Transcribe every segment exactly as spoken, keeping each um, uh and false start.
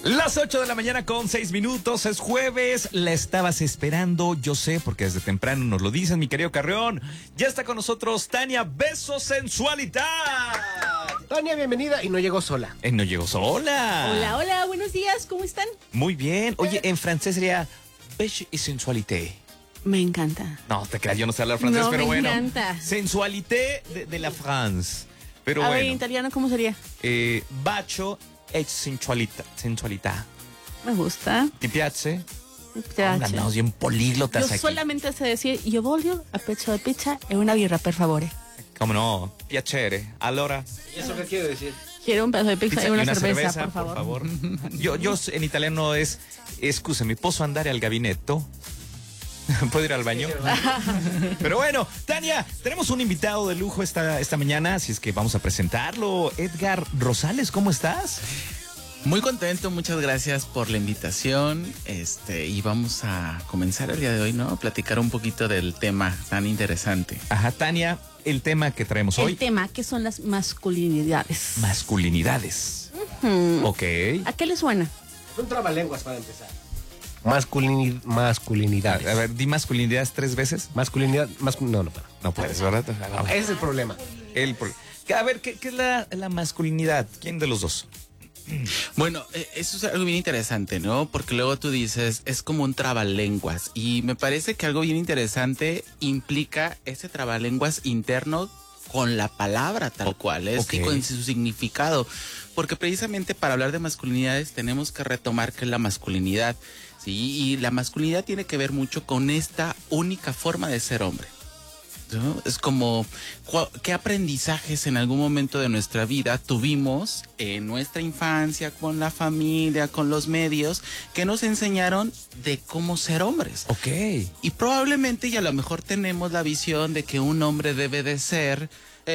Las ocho de la mañana con seis minutos, es jueves, la estabas esperando, yo sé, porque desde temprano nos lo dicen, mi querido Carreón. Ya está con nosotros Tania Beso Sensualidad. Tania, bienvenida, y no llegó sola. Eh, no llegó sola. Hola, hola, buenos días, ¿cómo están? Muy bien. Oye, en francés sería beige y sensualité. Me encanta. No, te creas, yo no sé hablar francés, No, pero me bueno. encanta. Sensualité de, de la France. Pero A bueno. ver, en italiano, ¿cómo sería? Eh, bacio e sensualità. sensualità. Me gusta. ¿Ti piace? Mi piace. Andamos bien políglotas Yo aquí. solamente sé decir, io voglio a pezzo de pizza e una birra, per favore. ¿Cómo no? Piacere. Allora. ¿Y eso qué quiere decir? Quiero un pedazo de pizza, Pizza y una, y una cerveza, cerveza, por favor. por favor. Yo, yo en italiano es, scusami, ¿posso andare al gabinetto? ¿Puedo ir al baño? Pero bueno, Tania, tenemos un invitado de lujo esta, esta mañana, así es que vamos a presentarlo. Edgar Rosales, ¿cómo estás? Muy contento, muchas gracias por la invitación. Este, y vamos a comenzar el día de hoy, ¿no? A platicar un poquito del tema tan interesante. Ajá, Tania, el tema que traemos El hoy. tema, que son las masculinidades. Masculinidades. Hmm. Ok. ¿A qué le suena? Un trabalenguas para empezar. Masculini masculinidad. A ver, di masculinidades tres veces. Masculinidad, mascu no, no, para. No puedes, ¿verdad? Ese es el problema. El pro- a ver, ¿qué, qué es la, la masculinidad? ¿Quién de los dos? Bueno, eh, eso es algo bien interesante, ¿no? Porque luego tú dices, es como un trabalenguas. Y me parece que algo bien interesante implica ese trabalenguas interno con la palabra tal cual es, okay. Y con su significado. Porque precisamente para hablar de masculinidades tenemos que retomar qué es la masculinidad, ¿sí? Y la masculinidad tiene que ver mucho con esta única forma de ser hombre, ¿no? Es como qué aprendizajes en algún momento de nuestra vida tuvimos en nuestra infancia, con la familia, con los medios, que nos enseñaron de cómo ser hombres. Ok. Y probablemente y a lo mejor tenemos la visión de que un hombre debe de ser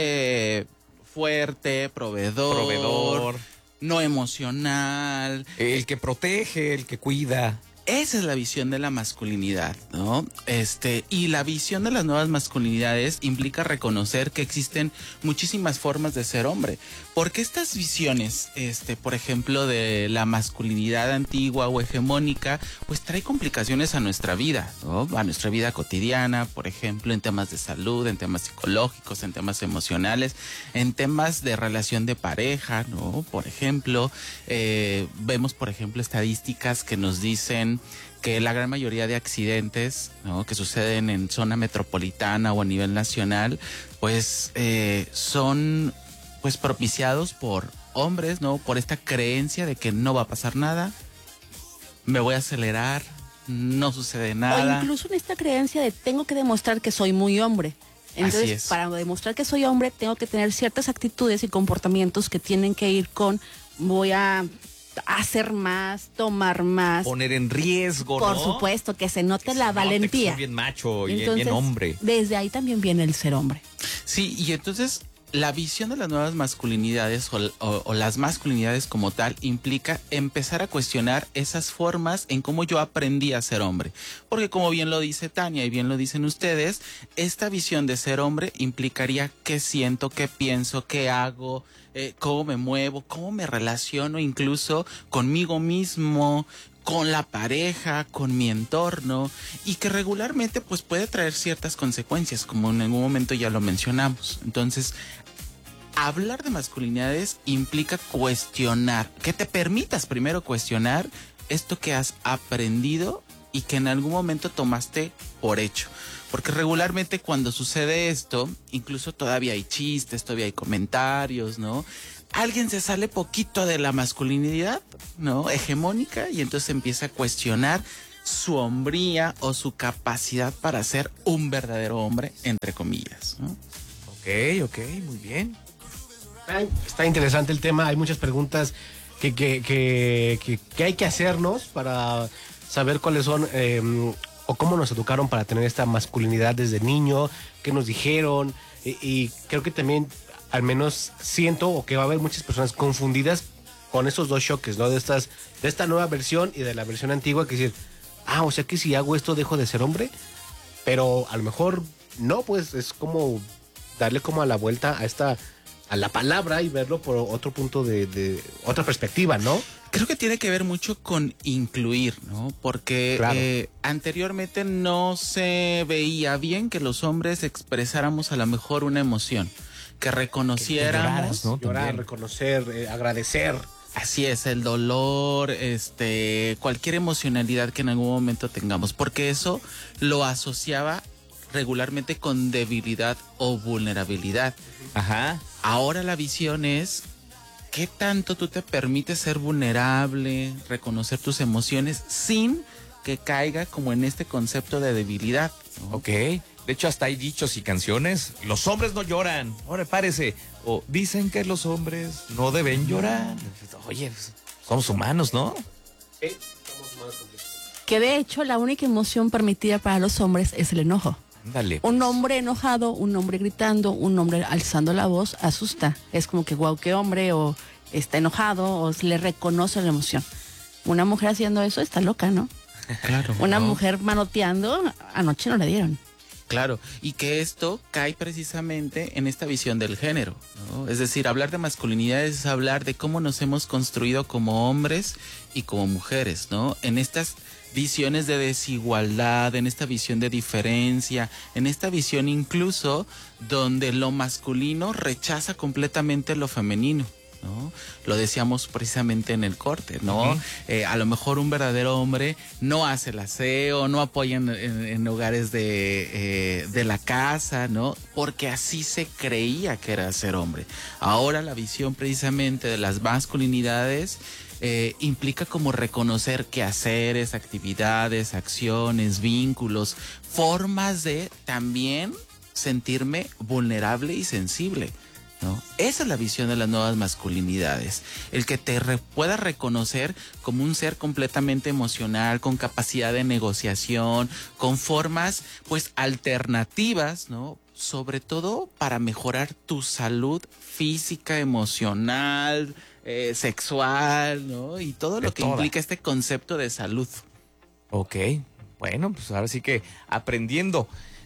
eh, fuerte, proveedor, Proveedor. no emocional. El que protege, el que cuida. Esa es la visión de la masculinidad, ¿no? Este, y la visión de las nuevas masculinidades implica reconocer que existen muchísimas formas de ser hombre. Porque estas visiones, este, por ejemplo, de la masculinidad antigua o hegemónica, pues trae complicaciones a nuestra vida, ¿no? A nuestra vida cotidiana, por ejemplo, en temas de salud, en temas psicológicos, en temas emocionales, en temas de relación de pareja, ¿no? Por ejemplo, eh, vemos, por ejemplo, estadísticas que nos dicen que la gran mayoría de accidentes, ¿no?, que suceden en zona metropolitana o a nivel nacional, pues eh, son pues propiciados por hombres, ¿no? Por esta creencia de que no va a pasar nada, me voy a acelerar, no sucede nada. O incluso en esta creencia de tengo que demostrar que soy muy hombre. Entonces, Así es. para demostrar que soy hombre, tengo que tener ciertas actitudes y comportamientos que tienen que ir con voy a hacer más, tomar más. Poner en riesgo, Por ¿no? supuesto, que se note Que la se note que valentía. soy bien macho y Entonces, bien hombre. desde ahí también viene el ser hombre. Sí, y entonces la visión de las nuevas masculinidades o, o, o las masculinidades como tal implica empezar a cuestionar esas formas en cómo yo aprendí a ser hombre. Porque como bien lo dice Tania y bien lo dicen ustedes, esta visión de ser hombre implicaría qué siento, qué pienso, qué hago, eh, cómo me muevo, cómo me relaciono incluso conmigo mismo, con la pareja, con mi entorno, y que regularmente pues puede traer ciertas consecuencias, como en algún momento ya lo mencionamos. Entonces, hablar de masculinidades implica cuestionar, que te permitas primero cuestionar esto que has aprendido y que en algún momento tomaste por hecho. Porque regularmente cuando sucede esto, incluso todavía hay chistes, todavía hay comentarios, ¿no? Alguien se sale poquito de la masculinidad, ¿no?, hegemónica, y entonces empieza a cuestionar su hombría o su capacidad para ser un verdadero hombre, entre comillas, ¿no? Ok, ok, muy bien. Está interesante el tema, hay muchas preguntas que, que, que, que, que hay que hacernos para saber cuáles son eh, o cómo nos educaron para tener esta masculinidad desde niño, qué nos dijeron, y, y creo que también al menos siento o que va a haber muchas personas confundidas con esos dos choques, ¿no? De estas, de esta nueva versión y de la versión antigua, que decir, ah, o sea que si hago esto dejo de ser hombre, pero a lo mejor no, pues es como darle como a la vuelta a esta, a la palabra y verlo por otro punto de, de otra perspectiva, ¿no? Creo que tiene que ver mucho con incluir, ¿no? Porque Claro. eh, anteriormente no se veía bien que los hombres expresáramos a lo mejor una emoción, que reconociéramos, lloraras, ¿no? Llorar, También. reconocer, eh, agradecer. así es, el dolor, este, cualquier emocionalidad que en algún momento tengamos, porque eso lo asociaba regularmente con debilidad o vulnerabilidad. Ajá. Ahora la visión es qué tanto tú te permites ser vulnerable, reconocer tus emociones sin que caiga como en este concepto de debilidad, ¿no? Ok. De hecho, hasta hay dichos y canciones. Los hombres no lloran. Ahora párese. O dicen que los hombres no deben llorar. Oye, pues, somos humanos, ¿no? Que de hecho la única emoción permitida para los hombres es el enojo. Ándale. Un hombre enojado, un hombre gritando, un hombre alzando la voz, asusta. Es como que, guau, qué hombre, o está enojado, o le reconoce la emoción. Una mujer haciendo eso está loca, ¿no? Claro. Una ¿no? mujer manoteando, anoche no le dieron. Claro, y que esto cae precisamente en esta visión del género, ¿no? Es decir, hablar de masculinidad es hablar de cómo nos hemos construido como hombres y como mujeres, ¿no? En estas visiones de desigualdad, en esta visión de diferencia, en esta visión incluso donde lo masculino rechaza completamente lo femenino, ¿no? Lo decíamos precisamente en el corte, ¿no? Uh-huh. Eh, a lo mejor un verdadero hombre no hace el aseo, no apoya en, en- en hogares de, eh, de la casa, ¿no? Porque así se creía que era ser hombre. Ahora la visión precisamente de las masculinidades eh, implica como reconocer quehaceres, actividades, acciones, vínculos, formas de también sentirme vulnerable y sensible, ¿no? Esa es la visión de las nuevas masculinidades, el que te re- puedas reconocer como un ser completamente emocional, con capacidad de negociación, con formas pues alternativas, ¿no? Sobre todo para mejorar tu salud física, emocional, eh, sexual, ¿no? Y todo De lo que toda. implica este concepto de salud. Ok. Bueno, pues ahora sí que aprendiendo.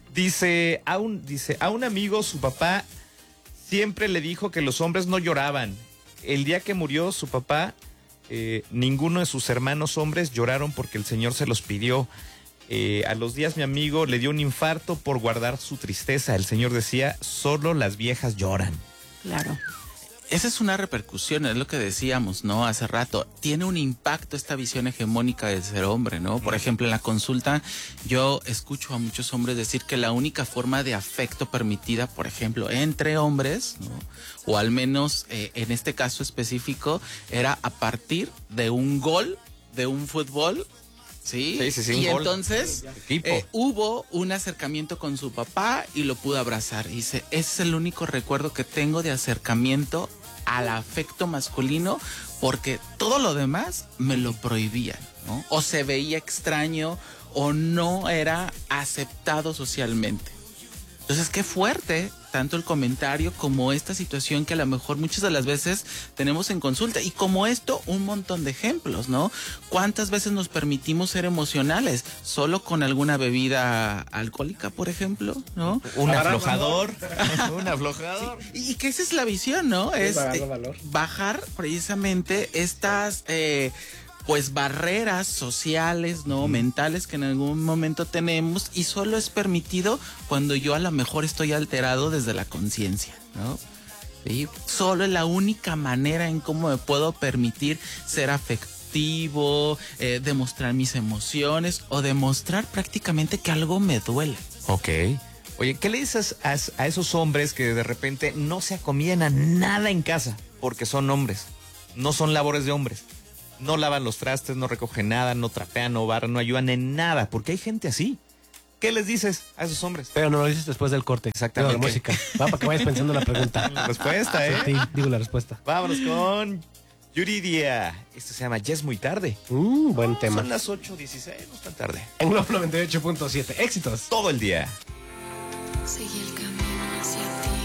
Dice a un, dice, a un amigo su papá siempre le dijo que los hombres no lloraban. El día que murió su papá, eh, ninguno de sus hermanos hombres lloraron porque el Señor se los pidió. Eh, a los días mi amigo le dio un infarto por guardar su tristeza. El Señor decía, solo las viejas lloran. Claro. Esa es una repercusión, es lo que decíamos, ¿no? Hace rato. Tiene un impacto esta visión hegemónica de ser hombre, ¿no? Por ejemplo, en la consulta yo escucho a muchos hombres decir que la única forma de afecto permitida, por ejemplo, entre hombres, ¿no? O al menos eh, en este caso específico, era a partir de un gol, de un fútbol, ¿sí? Sí, sí, sí, un y gol. entonces Equipo. eh, hubo un acercamiento con su papá y lo pudo abrazar. Y dice, ese es el único recuerdo que tengo de acercamiento al afecto masculino, porque todo lo demás me lo prohibían, ¿no? O se veía extraño o no era aceptado socialmente. Entonces, qué fuerte tanto el comentario como esta situación que a lo mejor muchas de las veces tenemos en consulta. Y como esto, un montón de ejemplos, ¿no? ¿Cuántas veces nos permitimos ser emocionales? Solo con alguna bebida alcohólica, por ejemplo, ¿no? Un Agarrar aflojador. Un aflojador. Y que esa es la visión, ¿no? Es agarrar eh, valor. bajar precisamente estas eh, pues barreras sociales, ¿no? Mentales que en algún momento tenemos, y solo es permitido cuando yo a lo mejor estoy alterado desde la conciencia, ¿no? ¿Sí? Solo es la única manera en cómo me puedo permitir ser afectivo, eh, demostrar mis emociones o demostrar prácticamente que algo me duele. Ok. Oye, ¿qué le dices a, a esos hombres que de repente no se acomían a nada en casa porque son hombres? No son labores de hombres. No lavan los trastes, no recogen nada, no trapean, no barran, no ayudan en nada, porque hay gente así. ¿Qué les dices a esos hombres? Pero no lo dices después del corte. Exactamente. Digo, la música. Va, para que vayas pensando la pregunta. La respuesta, ¿eh? Sí, digo la respuesta. Vámonos con Yuridia. Esto se llama Ya es muy tarde. Mm, buen tema. Son las ocho dieciséis, no es tan tarde. En Globo noventa y ocho punto siete. Éxitos. Todo el día. Seguí el camino hacia ti.